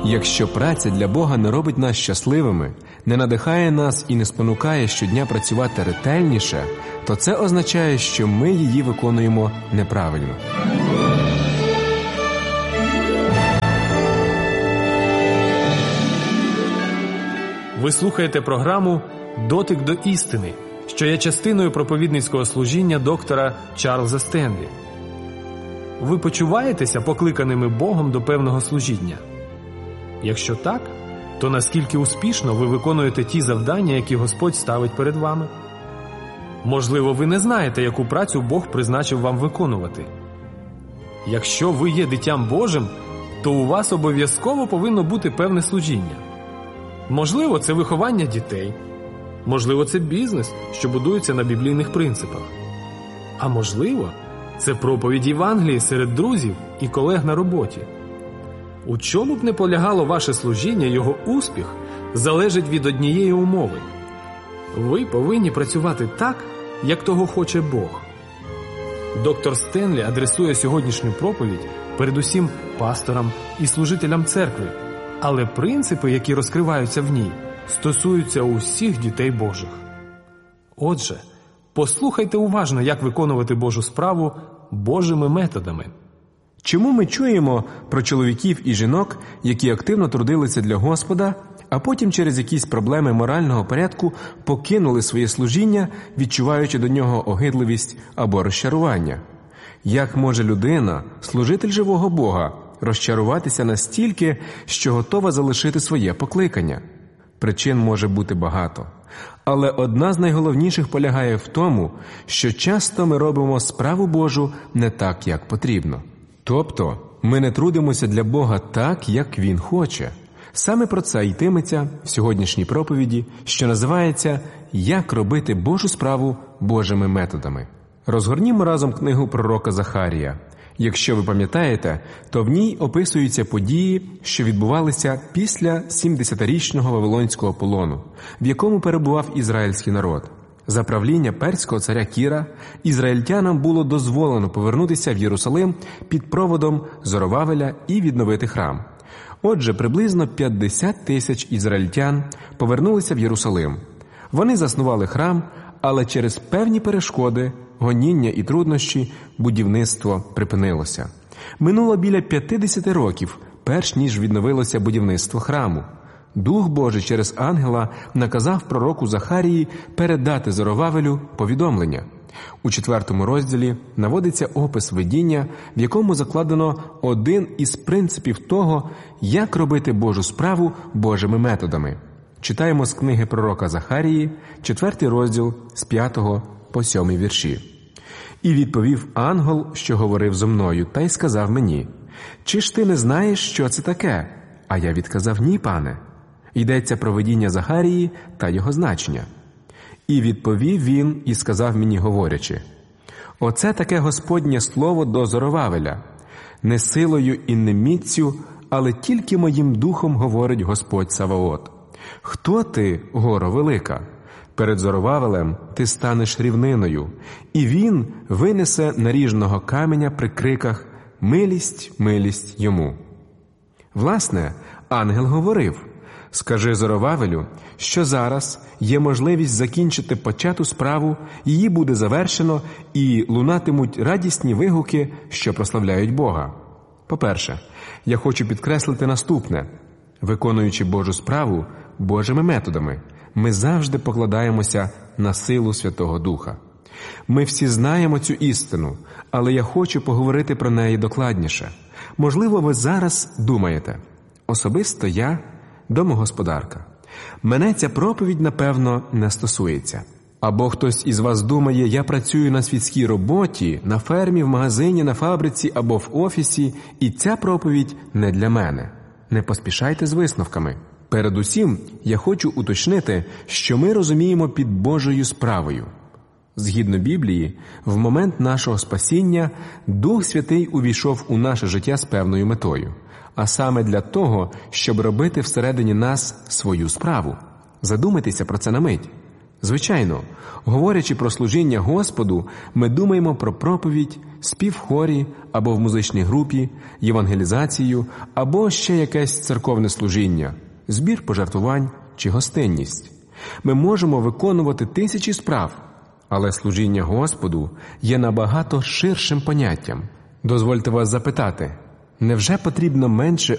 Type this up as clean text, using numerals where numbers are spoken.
Якщо праця для Бога не робить нас щасливими, не надихає нас і не спонукає щодня працювати ретельніше, то це означає, що ми її виконуємо неправильно. Ви слухаєте програму «Дотик до істини», що є частиною проповідницького служіння доктора Чарльза Стенлі. Ви почуваєтеся покликаними Богом до певного служіння? Якщо так, то наскільки успішно ви виконуєте ті завдання, які Господь ставить перед вами? Можливо, ви не знаєте, яку працю Бог призначив вам виконувати. Якщо ви є дитям Божим, то у вас обов'язково повинно бути певне служіння. Можливо, це виховання дітей. Можливо, це бізнес, що будується на біблійних принципах. А можливо, це проповідь Євангелії серед друзів і колег на роботі. У чому б не полягало ваше служіння, його успіх залежить від однієї умови. Ви повинні працювати так, як того хоче Бог. Доктор Стенлі адресує сьогоднішню проповідь передусім пасторам і служителям церкви, але принципи, які розкриваються в ній, стосуються усіх дітей Божих. Отже, послухайте уважно, як виконувати Божу справу Божими методами. Чому ми чуємо про чоловіків і жінок, які активно трудилися для Господа, а потім через якісь проблеми морального порядку покинули своє служіння, відчуваючи до нього огидливість або розчарування? Як може людина, служитель живого Бога, розчаруватися настільки, що готова залишити своє покликання? Причин може бути багато. Але одна з найголовніших полягає в тому, що часто ми робимо справу Божу не так, як потрібно. Тобто, ми не трудимося для Бога так, як Він хоче. Саме про це йтиметься в сьогоднішній проповіді, що називається «Як робити Божу справу Божими методами». Розгорнімо разом книгу пророка Захарія. Якщо ви пам'ятаєте, то в ній описуються події, що відбувалися після 70-річного Вавилонського полону, в якому перебував ізраїльський народ. За правління перського царя Кіра ізраїльтянам було дозволено повернутися в Єрусалим під проводом Зоровавеля і відновити храм. Отже, приблизно 50 тисяч ізраїльтян повернулися в Єрусалим. Вони заснували храм, але через певні перешкоди, гоніння і труднощі будівництво припинилося. Минуло біля 50 років, перш ніж відновилося будівництво храму. Дух Божий через ангела наказав пророку Захарії передати Зоровавелю повідомлення. У 4 розділі наводиться опис видіння, в якому закладено один із принципів того, як робити Божу справу Божими методами. Читаємо з книги пророка Захарії, 4 розділ, з 5 по 7 вірші. «І відповів ангел, що говорив зо мною, та й сказав мені, чи ж ти не знаєш, що це таке? А я відказав, ні, пане». Йдеться про видіння Захарії та його значення. «І відповів він і сказав мені, говорячи, оце таке Господнє слово до Зоровавеля, не силою і не міццю, але тільки моїм духом говорить Господь Саваот. Хто ти, горо велика? Перед Зоровавелем ти станеш рівниною, і він винесе наріжного каменя при криках «Милість, милість йому». Власне, ангел говорив, скажи Зоровавелю, що зараз є можливість закінчити почату справу, її буде завершено і лунатимуть радісні вигуки, що прославляють Бога. По-перше, я хочу підкреслити наступне. Виконуючи Божу справу Божими методами, ми завжди покладаємося на силу Святого Духа. Ми всі знаємо цю істину, але я хочу поговорити про неї докладніше. Можливо, ви зараз думаєте, особисто я домогосподарка. Мене ця проповідь, напевно, не стосується. Або хтось із вас думає, я працюю на світській роботі, на фермі, в магазині, на фабриці або в офісі, і ця проповідь не для мене. Не поспішайте з висновками. Передусім, я хочу уточнити, що ми розуміємо під Божою справою. Згідно Біблії, в момент нашого спасіння Дух Святий увійшов у наше життя з певною метою, а саме для того, щоб робити всередині нас свою справу. Задумайтеся про це на мить. Звичайно, говорячи про служіння Господу, ми думаємо про проповідь, спів в хорі або в музичній групі, євангелізацію або ще якесь церковне служіння, збір пожертвувань чи гостинність. Ми можемо виконувати тисячі справ, але служіння Господу є набагато ширшим поняттям. Дозвольте вас запитати, невже потрібно менше